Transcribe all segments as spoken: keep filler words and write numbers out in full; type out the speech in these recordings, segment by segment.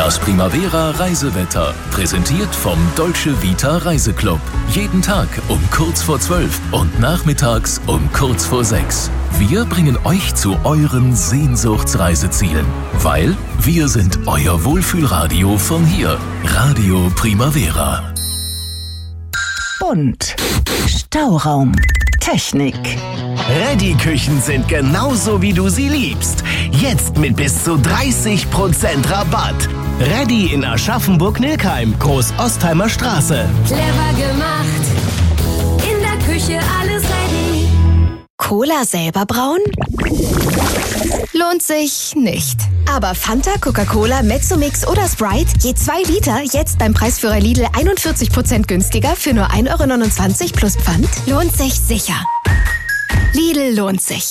Das Primavera Reisewetter, präsentiert vom Dolce Vita Reiseclub. Jeden Tag um kurz vor zwölf und nachmittags um kurz vor sechs. Wir bringen euch zu euren Sehnsuchtsreisezielen, weil wir sind euer Wohlfühlradio von hier. Radio Primavera. Bunt. Stauraum. Technik. Reddy-Küchen sind genauso, wie du sie liebst. Jetzt mit bis zu dreißig Prozent Rabatt. Reddy in Aschaffenburg-Nilkheim, Groß-Ostheimer Straße. Clever gemacht. In der Küche alles ready. Cola selber brauen? Lohnt sich nicht. Aber Fanta, Coca-Cola, Mezzomix oder Sprite, je zwei Liter, jetzt beim Preisführer Lidl einundvierzig Prozent günstiger für nur ein Euro neunundzwanzig plus Pfand, lohnt sich sicher. Lidl lohnt sich.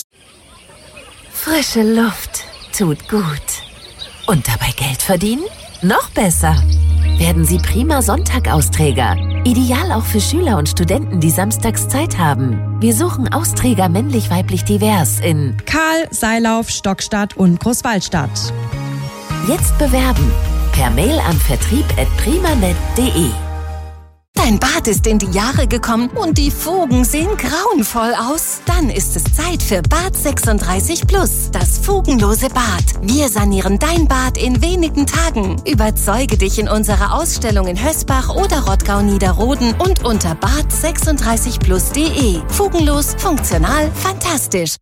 Frische Luft tut gut. Und dabei Geld verdienen? Noch besser. Werden Sie prima Sonntag-Austräger. Ideal auch für Schüler und Studenten, die samstags Zeit haben. Wir suchen Austräger männlich-weiblich divers in Karl, Seilauf, Stockstadt und Großwaldstadt. Jetzt bewerben. Per Mail an vertrieb at primanet punkt de. Dein Bad ist in die Jahre gekommen und die Fugen sehen grauenvoll aus. Dann ist es Zeit für Bad sechsunddreißig Plus, das fugenlose Bad. Wir sanieren dein Bad in wenigen Tagen. Überzeuge dich in unserer Ausstellung in Hösbach oder Rottgau-Niederroden und unter bad sechsunddreißig plus punkt de. Fugenlos, funktional, fantastisch.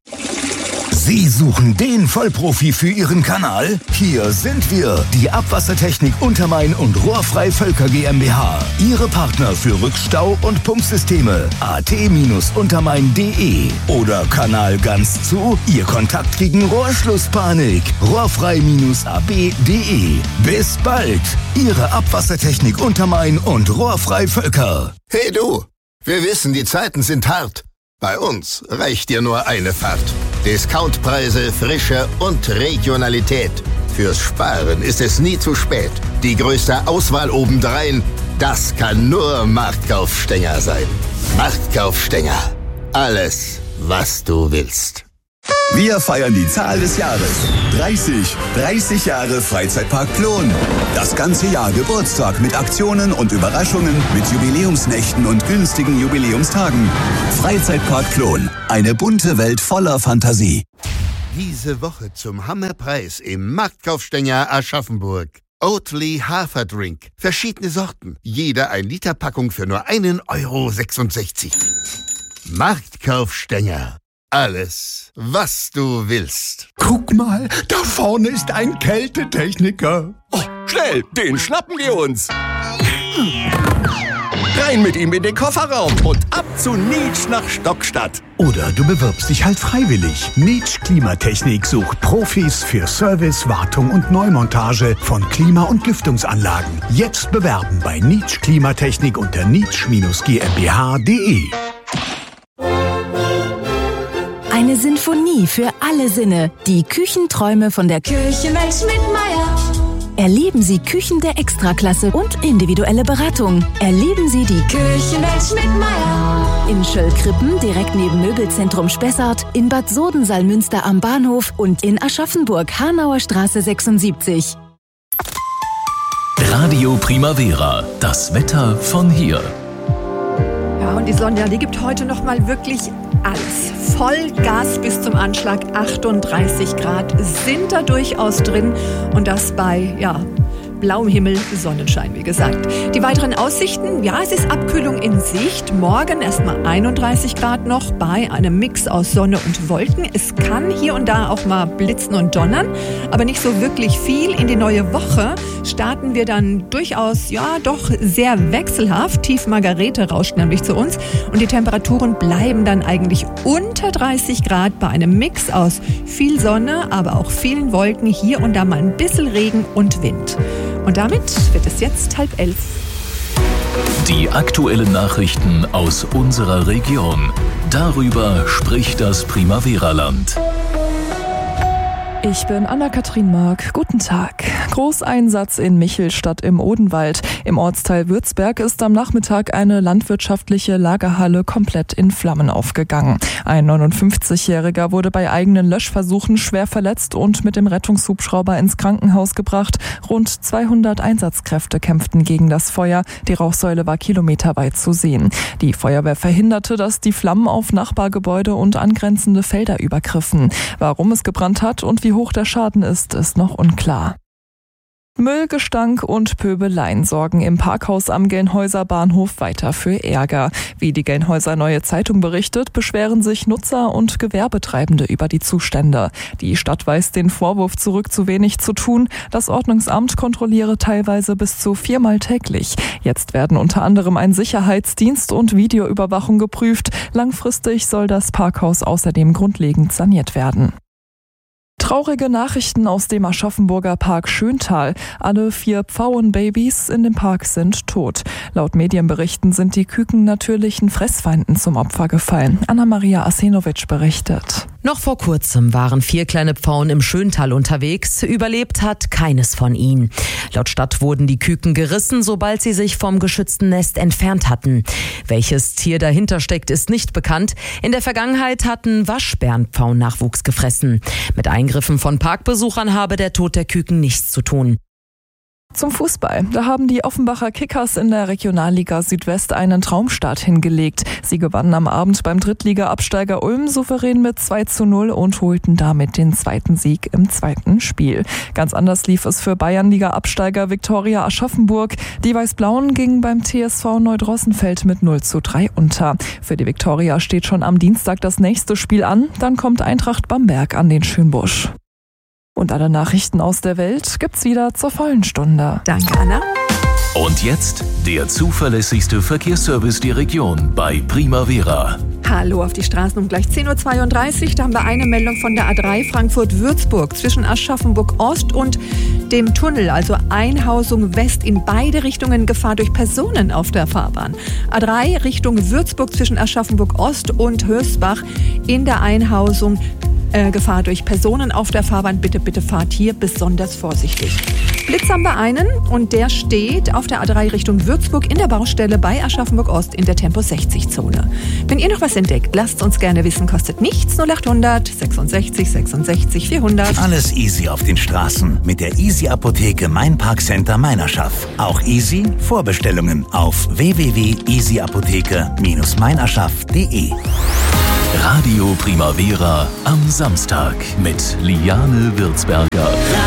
Sie suchen den Vollprofi für Ihren Kanal? Hier sind wir, die Abwassertechnik Untermain und Rohrfrei Völker GmbH. Ihre Partner für Rückstau- und Pumpsysteme. at untermain punkt de oder Kanal ganz zu. Ihr Kontakt gegen Rohrschlusspanik. rohrfrei a b punkt de. Bis bald. Ihre Abwassertechnik Untermain und Rohrfrei Völker. Hey du, wir wissen, die Zeiten sind hart. Bei uns reicht dir nur eine Fahrt. Discountpreise, Frische und Regionalität. Fürs Sparen ist es nie zu spät. Die größte Auswahl obendrein, das kann nur Marktkaufstenger sein. Marktkaufstenger. Alles, was du willst. Wir feiern die Zahl des Jahres. dreißig. dreißig Jahre Freizeitpark Plon. Das ganze Jahr Geburtstag mit Aktionen und Überraschungen, mit Jubiläumsnächten und günstigen Jubiläumstagen. Freizeitpark Plon. Eine bunte Welt voller Fantasie. Diese Woche zum Hammerpreis im Marktkaufstenger Aschaffenburg. Oatly Haferdrink. Verschiedene Sorten. Jeder ein Liter Packung für nur einen Euro sechsundsechzig. Marktkaufstenger. Alles, was du willst. Guck mal, da vorne ist ein Kältetechniker. Oh, schnell, den schnappen wir uns. Rein mit ihm in den Kofferraum und ab zu Nitsch nach Stockstadt. Oder du bewirbst dich halt freiwillig. Nitsch Klimatechnik sucht Profis für Service, Wartung und Neumontage von Klima- und Lüftungsanlagen. Jetzt bewerben bei Nitsch Klimatechnik unter nitsch gmbh punkt de. Eine Sinfonie für alle Sinne. Die Küchenträume von der Küchenwelt Schmidtmeyer. Erleben Sie Küchen der Extraklasse und individuelle Beratung. Erleben Sie die Küchenwelt Schmidtmeyer. In Schöllkrippen, direkt neben Möbelzentrum Spessart, in Bad Soden-Salmünster am Bahnhof und in Aschaffenburg, Hanauer Straße sechsundsiebzig. Radio Primavera, das Wetter von hier. Ja, und die Sonja, die gibt heute noch mal wirklich alles. Vollgas bis zum Anschlag, achtunddreißig Grad sind da durchaus drin und das bei, ja, blauem Himmel, Sonnenschein, wie gesagt. Die weiteren Aussichten, ja, es ist Abkühlung in Sicht. Morgen erstmal einunddreißig Grad noch bei einem Mix aus Sonne und Wolken. Es kann hier und da auch mal blitzen und donnern, aber nicht so wirklich viel. In die neue Woche starten wir dann durchaus, ja, doch sehr wechselhaft. Tief Margarete rauscht nämlich zu uns und die Temperaturen bleiben dann eigentlich unter dreißig Grad bei einem Mix aus viel Sonne, aber auch vielen Wolken, hier und da mal ein bisschen Regen und Wind. Und damit wird es jetzt halb elf. Die aktuellen Nachrichten aus unserer Region. Darüber spricht das Primavera-Land. Ich bin Anna-Kathrin Mark. Guten Tag. Großeinsatz in Michelstadt im Odenwald. Im Ortsteil Würzberg ist am Nachmittag eine landwirtschaftliche Lagerhalle komplett in Flammen aufgegangen. Ein neunundfünfzigjähriger wurde bei eigenen Löschversuchen schwer verletzt und mit dem Rettungshubschrauber ins Krankenhaus gebracht. Rund zweihundert Einsatzkräfte kämpften gegen das Feuer. Die Rauchsäule war kilometerweit zu sehen. Die Feuerwehr verhinderte, dass die Flammen auf Nachbargebäude und angrenzende Felder übergriffen. Warum es gebrannt hat und wie hoch der Schaden ist, ist noch unklar. Müll, Gestank und Pöbeleien sorgen im Parkhaus am Gelnhäuser Bahnhof weiter für Ärger. Wie die Gelnhäuser Neue Zeitung berichtet, beschweren sich Nutzer und Gewerbetreibende über die Zustände. Die Stadt weist den Vorwurf zurück, zu wenig zu tun. Das Ordnungsamt kontrolliere teilweise bis zu viermal täglich. Jetzt werden unter anderem ein Sicherheitsdienst und Videoüberwachung geprüft. Langfristig soll das Parkhaus außerdem grundlegend saniert werden. Traurige Nachrichten aus dem Aschaffenburger Park Schöntal. Alle vier Pfauenbabys in dem Park sind tot. Laut Medienberichten sind die Küken natürlichen Fressfeinden zum Opfer gefallen. Anna-Maria Asenovic berichtet. Noch vor kurzem waren vier kleine Pfauen im Schöntal unterwegs. Überlebt hat keines von ihnen. Laut Stadt wurden die Küken gerissen, sobald sie sich vom geschützten Nest entfernt hatten. Welches Tier dahinter steckt, ist nicht bekannt. In der Vergangenheit hatten Waschbären Pfauennachwuchs gefressen. Mit Eingriffen von Parkbesuchern habe der Tod der Küken nichts zu tun. Zum Fußball. Da haben die Offenbacher Kickers in der Regionalliga Südwest einen Traumstart hingelegt. Sie gewannen am Abend beim Drittliga-Absteiger Ulm souverän mit zwei zu null und holten damit den zweiten Sieg im zweiten Spiel. Ganz anders lief es für Bayernliga-Absteiger Viktoria Aschaffenburg. Die Weiß-Blauen gingen beim T S V Neudrossenfeld mit null zu drei unter. Für die Viktoria steht schon am Dienstag das nächste Spiel an. Dann kommt Eintracht Bamberg an den Schönbusch. Und alle Nachrichten aus der Welt gibt's wieder zur vollen Stunde. Danke, Anna. Und jetzt der zuverlässigste Verkehrsservice der Region bei Primavera. Hallo auf die Straßen um gleich zehn Uhr zweiunddreißig. Da haben wir eine Meldung von der A drei Frankfurt-Würzburg zwischen Aschaffenburg Ost und dem Tunnel, also Einhausung West in beide Richtungen, Gefahr durch Personen auf der Fahrbahn. A drei Richtung Würzburg zwischen Aschaffenburg Ost und Hösbach in der Einhausung Äh, Gefahr durch Personen auf der Fahrbahn. Bitte, bitte fahrt hier besonders vorsichtig. Blitz haben wir einen und der steht auf der A drei Richtung Würzburg in der Baustelle bei Aschaffenburg Ost in der Tempo sechzig Zone. Wenn ihr noch was entdeckt, lasst uns gerne wissen, kostet nichts. null achthundert sechsundsechzig sechsundsechzig vierhundert. Alles easy auf den Straßen mit der Easy Apotheke Mein Parkcenter Meinerschaff. Auch easy Vorbestellungen auf w w w punkt easy apotheke Bindestrich meinerschaff punkt de. Radio Primavera am Samstag mit Liane Würzberger.